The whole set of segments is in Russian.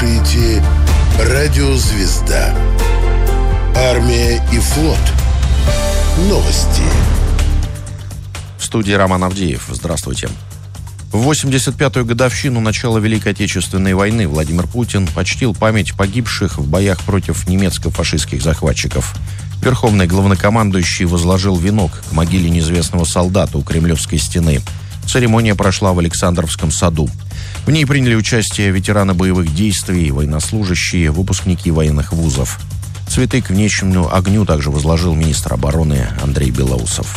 слушаете «Радио Звезда». Армия и флот. Новости. В студии Роман Авдеев. Здравствуйте. В 85-ю годовщину начала Великой Отечественной войны Владимир Путин почтил память погибших в боях против немецко-фашистских захватчиков. Верховный главнокомандующий возложил венок к могиле неизвестного солдата у Кремлевской стены. Церемония прошла в Александровском саду. В ней приняли участие ветераны боевых действий, военнослужащие, выпускники военных вузов. Цветы к внешнему огню также возложил министр обороны Андрей Белоусов.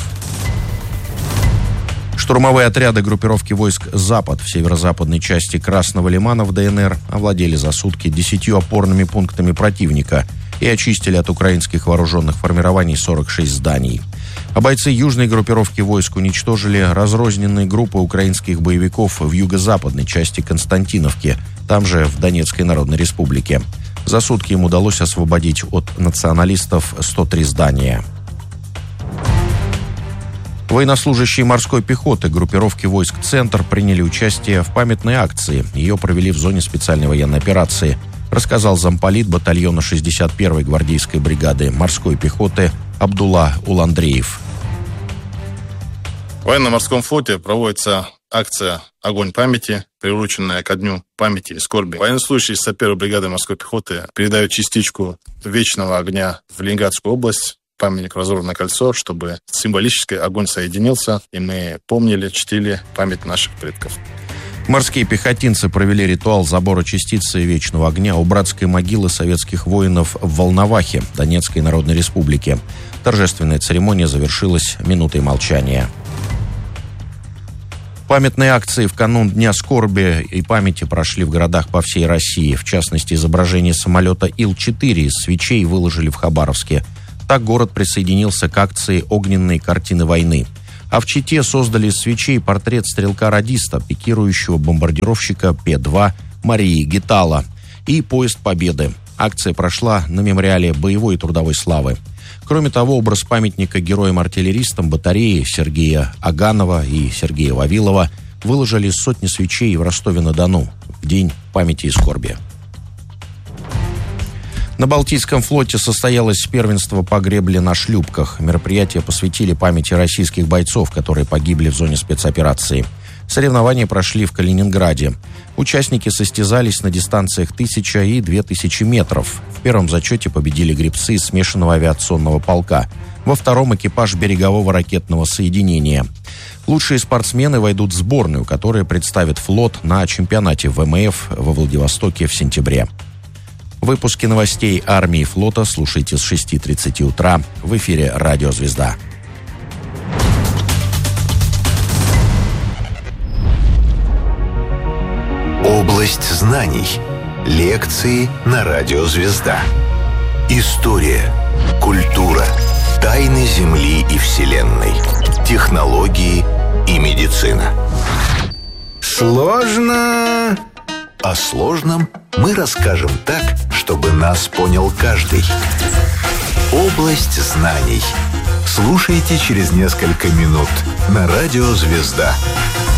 Штурмовые отряды группировки войск «Запад» в северо-западной части Красного Лимана в ДНР овладели за сутки 10 опорными пунктами противника и очистили от украинских вооруженных формирований 46 зданий. А бойцы южной группировки войск уничтожили разрозненные группы украинских боевиков в юго-западной части Константиновки, там же в Донецкой Народной Республике. За сутки им удалось освободить от националистов 103 здания. Военнослужащие морской пехоты группировки войск «Центр» приняли участие в памятной акции. Ее провели в зоне специальной военной операции, рассказал замполит батальона 61-й гвардейской бригады морской пехоты Абдулла Уландреев. В военно-морском флоте проводится акция «Огонь памяти», приуроченная ко дню памяти и скорби. Военнослужащие 61-й бригады морской пехоты передают частичку вечного огня в Ленинградскую область, памятник «Разорванное кольцо», чтобы символически огонь соединился, и мы помнили, чтили память наших предков. Морские пехотинцы провели ритуал забора частицы вечного огня у братской могилы советских воинов в Волновахе, Донецкой Народной Республике. Торжественная церемония завершилась минутой молчания. Памятные акции в канун Дня скорби и памяти прошли в городах по всей России. В частности, изображение самолета Ил-4 из свечей выложили в Хабаровске. Так город присоединился к акции «Огненные картины войны». А в Чите создали из свечей портрет стрелка-радиста, пикирующего бомбардировщика П-2 Марии Гитала, и поезд Победы. Акция прошла на мемориале боевой и трудовой славы. Кроме того, образ памятника героям-артиллеристам батареи Сергея Аганова и Сергея Вавилова выложили сотни свечей в Ростове-на-Дону в День памяти и скорби. На Балтийском флоте состоялось первенство по гребле на шлюпках. Мероприятие посвятили памяти российских бойцов, которые погибли в зоне спецоперации. Соревнования прошли в Калининграде. Участники состязались на дистанциях 1000 и 2000 метров. В первом зачете победили гребцы из смешанного авиационного полка. Во втором — экипаж берегового ракетного соединения. Лучшие спортсмены войдут в сборную, которая представит флот на чемпионате ВМФ во Владивостоке в сентябре. Выпуски новостей армии и флота слушайте с 6:30 утра в эфире «Радио Звезда». Область знаний. Лекции на «Радио Звезда». История, культура, тайны Земли и Вселенной, технологии и медицина. Сложно. О сложном мы расскажем так, чтобы нас понял каждый. Область знаний. Слушайте через несколько минут на «Радио Звезда».